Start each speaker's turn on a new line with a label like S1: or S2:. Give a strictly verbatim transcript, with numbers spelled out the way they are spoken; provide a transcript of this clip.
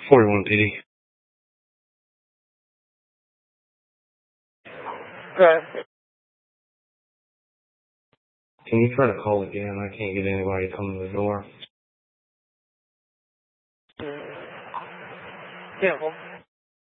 S1: forty-one P D.
S2: Okay.
S1: Can you try to call again? I can't get anybody to come to the door.
S2: Mm. Yeah, well.